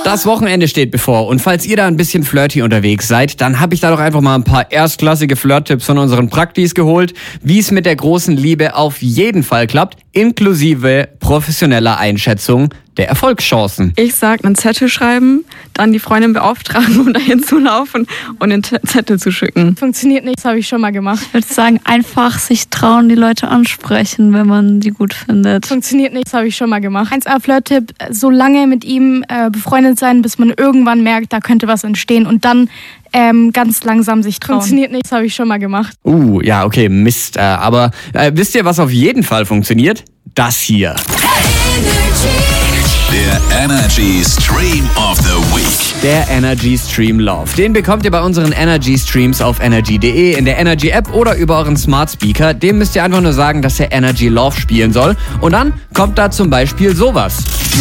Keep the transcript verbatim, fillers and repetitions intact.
Das Wochenende steht bevor und falls ihr da ein bisschen flirty unterwegs seid, dann habe ich da doch einfach mal ein paar erstklassige Flirt-Tipps von unseren Praktis geholt, wie es mit der großen Liebe auf jeden Fall klappt, inklusive professioneller Einschätzung der Erfolgschancen. Ich sag, einen Zettel schreiben, dann die Freundin beauftragen, um dahin zu laufen und den T- Zettel zu schicken. Funktioniert nicht, das habe ich schon mal gemacht. Ich würde sagen, einfach sich trauen, die Leute ansprechen, wenn man die gut findet. Funktioniert nicht, das habe ich schon mal gemacht. eins a Flirt-Tipp, so lange mit ihm äh, befreundet sein, bis man irgendwann merkt, da könnte was entstehen und dann ähm, ganz langsam sich trauen. Funktioniert nicht, das habe ich schon mal gemacht. Uh, ja, okay, Mist. Äh, aber äh, wisst ihr, was auf jeden Fall funktioniert? Das hier. Der Energy Stream of the Week. Der Energy Stream Love. Den bekommt ihr bei unseren Energy Streams auf energy punkt de, in der Energy App oder über euren Smart Speaker. Dem müsst ihr einfach nur sagen, dass er Energy Love spielen soll. Und dann kommt da zum Beispiel sowas.